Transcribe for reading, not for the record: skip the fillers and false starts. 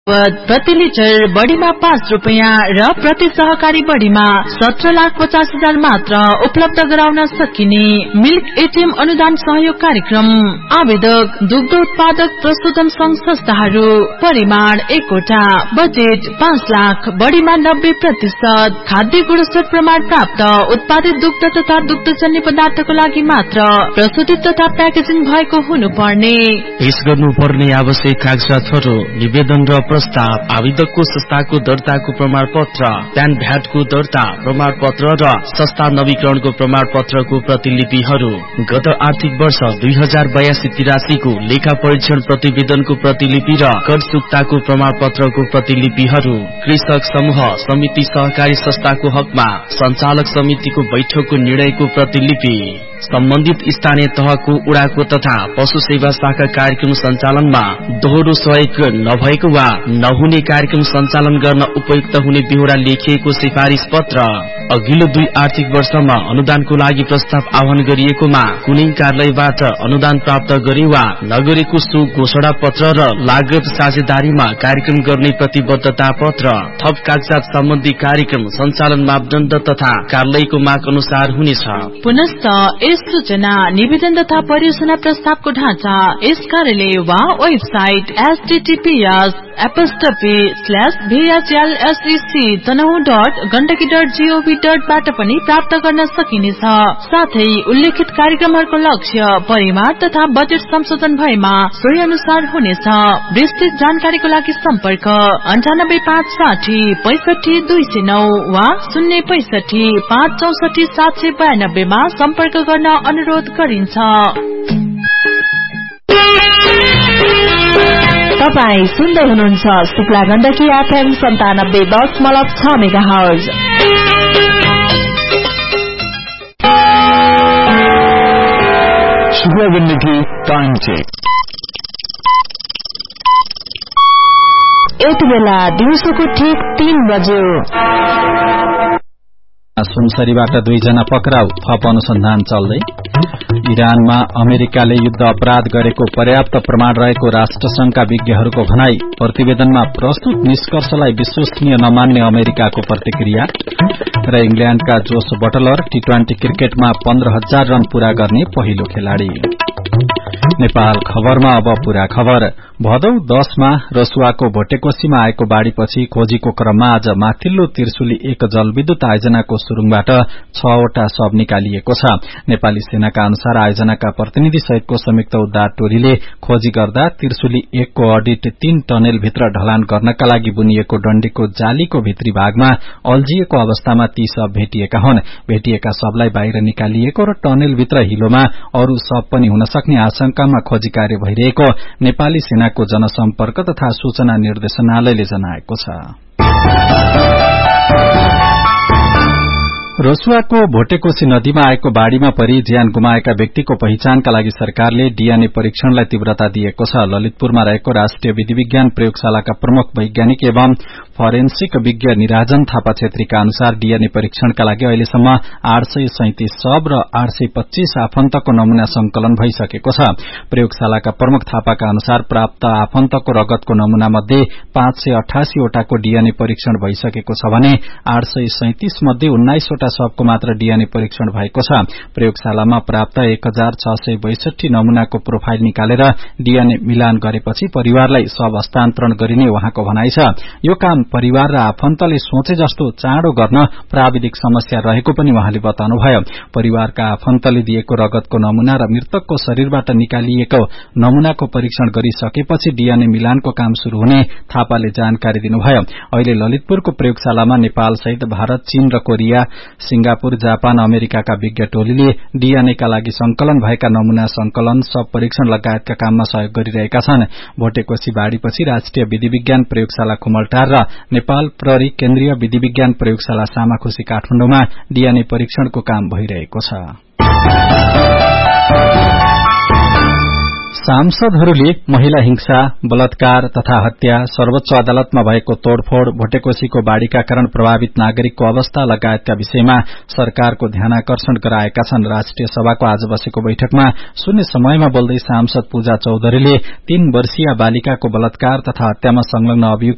प्रति लिटर बढीमा 5 रुपैयाँ र प्रति सहकारी बढीमा 17,50,000 मात्र उपलब्ध गराउन सकिने मिल्क एटीएम अनुदान सहयोग कार्यक्रम। आवेदक दुग्ध उत्पादक प्रशोधन संघ संस्थाहरू। परिमाण 1 वटा। बजेट 5 लाख बढीमा 90%। खाद्य गुणस्तर प्रमाण प्राप्त उत्पादित दुग्ध तथा दुग्धजन्य पदार्थको लागि मात्र प्रशोधित तथा प्याकेजिङ भएको हुनुपर्ने। पेश गर्नुपर्ने आवश्यक कागजातहरू निवेदन र प्रस्ताव, आवेदकको संस्थाको दर्ताको प्रमाण पत्र, प्यान भ्याटको दर्ता प्रमाण पत्र र संस्था नवीकरणको प्रमाण पत्रको प्रतिलिपिहरू, गत आर्थिक वर्ष 2082-83 को लेखा परीक्षण प्रतिवेदनको प्रतिलिपि र कर सुक्ताको प्रमाण पत्रको प्रतिलिपिहरू, कृषक समूह समिति सहकारी संस्थाको हकमा सञ्चालक समितिको बैठकको निर्णयको प्रतिलिपि, सम्बन्धित स्थानीय तहको उडाको तथा पशु सेवा शाखा कार्यक्रम सञ्चालनमा दोहोरो सहयोग नभएको वा नहुने कार्यक्रम सञ्चालन गर्न उपयुक्त हुने बेहोरा लेखिएको सिफारिश पत्र, अघिल्लो 2 आर्थिक वर्षमा अनुदानको लागि प्रस्ताव आह्वान गरिएकोमा कुनै कार्यालयबाट अनुदान प्राप्त गरे वा नगरेको सो घोषणा पत्र र लागत साझेदारीमा कार्यक्रम गर्ने प्रतिबद्धता पत्र। थप कागजात सम्बन्धी कार्यक्रम सञ्चालन मापदण्ड तथा कार्यालयको माग अनुसार हुनेछ। पुनश्च यस सूचना निवेदन तथा परियोजना प्रस्तावको ढाँचा यस कार्यालय वा वेबसाइट https://vhlsec.gov.बाट पनि प्राप्त गर्न सकिनेछ। साथै उल्लेखित कार्यक्रमहरूको लक्ष्य, परिमाण तथा बजेट संशोधन भएमा सोही अनुसार हुनेछ। विस्तृत जानकारीको लागि सम्पर्क 9856 65209 वा 065 564 792 मा सम्पर्क गर्न अनुरोध गरिन्छ। तपाई सुन्दै हुनुहुन्छ Shukla Gandaki FM 97.6 megahertz. Shukla Gandaki time check. यति बेला दिउँसोको ठीक 3 बज्यो। सुनसरीबाट 2 जना पक्राउ, थप अनुसन्धान चल्दै। इरानमा अमेरिकाले युद्ध अपराध गरेको पर्याप्त प्रमाण रहेको राष्ट्रसंघका विज्ञहरूको भनाई। प्रतिवेदनमा प्रस्तुत निष्कर्षलाई विश्वसनीय नमान्ने अमेरिकाको प्रतिक्रिया। र इंग्ल्याण्डका जोस बटलर टी20 क्रिकेटमा 15,000 रन पूरा गर्ने पहिलो खेलाड़ी। नेपाल खबरमा अब पूरा खबर। भदौ 10 मा रसुवाको भोटेकोशीमा आएको बाढ़ीपछि खोजीको क्रममा आज माथिल्लो तिर्सुली 1 जलविद्युत आयोजनाको सुरुङबाट 6 वटा शव निकालिएको छ। नेपाली सेनाका अनुसार आयोजनाका प्रतिनिधि सहितको संयुक्त उद्धार टोलीले खोजी गर्दा तिर्सुली 1 को अडिट 3 टनेल भित्र ढलान गर्नका लागि बुनिएको डण्डीको जालीको भित्री भागमा अल्झिएको अवस्थामा ती शव भेटिएका हुन्। भेटिएका शवलाई बाहिर निकालिएको र टनेल भित्र हिलोमा अरू शव पनि हुन सक्ने आशंकामा खोजी कार्य भइरहेको नेपाली सेनाको जनसम्पर्क तथा सूचना निर्देशनालयले जनाएको छ। रसुवाको भोटेकोशी नदीमा आएको बाढ़ीमा परि ज्यान गुमाएका व्यक्तिको पहिचानका लागि सरकारले डीएनए परीक्षणलाई तीव्रता दिएको छ। ललितपुरमा रहेको राष्ट्रिय विधि विज्ञान प्रयोगशालाका प्रमुख वैज्ञानिक एवं फरेन्सिक विज्ञ निराजन थापा छेत्रीका अनुसार डीएनए परीक्षणका लागि अहिलेसम्म 837 शव र 825 आफन्तको नमूना संकलन भइसकेको छ। प्रयोगशालाका प्रमुख थापाका अनुसार प्राप्त आफन्तको रगतको नमूना मध्ये 588 वटाको डीएनए परीक्षण भइसकेको छ भने 837 मध्ये 19 वटा शवको मात्र डीएनए परीक्षण भएको छ। प्रयोगशालामा प्राप्त 1662 नमूनाको प्रोफाइल निकालेर डीएनए मिलान गरेपछि परिवारलाई शव हस्तान्तरण गरिने उहाँको भनाइ छ। यो काम परिवार र आफन्तले सोचे जस्तो चाँडो गर्न प्राविधिक समस्या रहेको पनि उहाँले बताउनुभयो। परिवारका आफन्तले दिएको रगतको नमूना र मृतकको शरीरबाट निकालिएको नमूनाको परीक्षण गरिसकेपछि डीएनए मिलानको काम शुरू हुने थापाले जानकारी दिनुभयो। अहिले ललितपुरको प्रयोगशालामा नेपाल सहित भारत, चीन र कोरिया, सिंगापुर, जापान, अमेरिकाका विज्ञ टोलीले डीएनएका लागि संकलन भएका नमूना संकलन, शव परीक्षण लगायतका काममा सहयोग गरिरहेका छन्। भोटेकोशी बाढ़ीपछि राष्ट्रिय विधि विज्ञान प्रयोगशाला खुमलटार र नेपाल प्रहरी केन्द्रीय विधि विज्ञान प्रयोगशाला सामाखुशी काठमाडौँमा डीएनए परीक्षणको काम भइरहेको छ। सांसदहरूले महिला हिंसा, बलात्कार तथा हत्या, सर्वोच्च अदालतमा भएको तोड़फोड़, भोटेकोशीको बाढ़ीका कारण प्रभावित नागरिकको अवस्था लगायतका विषयमा सरकारको ध्यानाकर्षण गराएका छन्। राष्ट्रिय सभाको आज बसेको बैठकमा शून्य समयमा बोल्दै सांसद पूजा चौधरीले 3 वर्षीय बालिकाको बलात्कार तथा हत्यामा संलग्न अभियुक्त